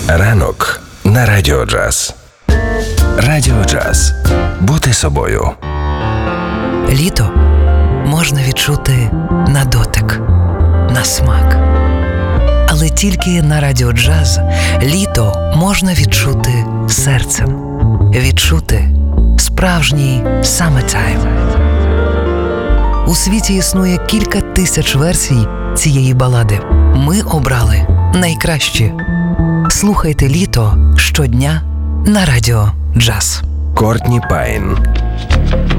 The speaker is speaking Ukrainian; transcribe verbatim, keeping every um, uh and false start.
Ранок на Радіо Джаз. Радіо Джаз. Бути собою. Літо можна відчути на дотик, на смак. Але тільки на Радіо Джаз літо можна відчути серцем. Відчути справжній summertime. У світі існує кілька тисяч версій цієї балади. Ми обрали найкращі. Слухайте літо щодня на Радіо Джаз. Кортні Пайн.